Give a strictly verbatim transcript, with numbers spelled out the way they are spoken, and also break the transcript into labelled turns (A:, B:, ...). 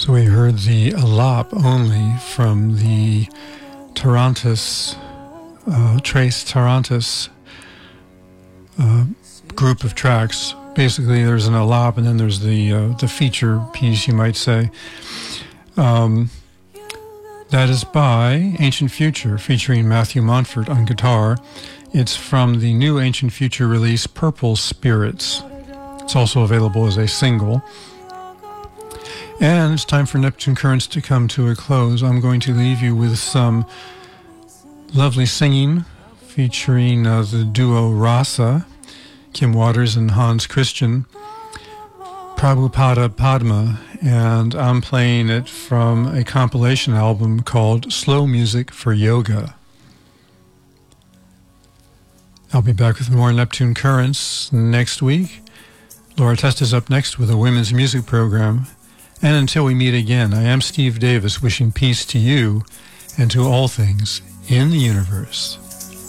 A: So we heard the Alap only from the Tarantus, uh, Trace Tarantus uh, group of tracks. Basically, there's an Alap and then there's the uh, the feature piece, you might say. Um, that is by Ancient Future, featuring Matthew Montfort on guitar. It's from the new Ancient Future release, Purple Spirits. It's also available as a single. And it's time for Neptune Currents to come to a close. I'm going to leave you with some lovely singing featuring uh, the duo Rasa, Kim Waters and Hans Christian, Prabhupada Padma, and I'm playing it from a compilation album called Slow Music for Yoga. I'll be back with more Neptune Currents next week. Laura Test is up next with a women's music program. And until we meet again, I am Steve Davis, wishing peace to you and to all things in the universe.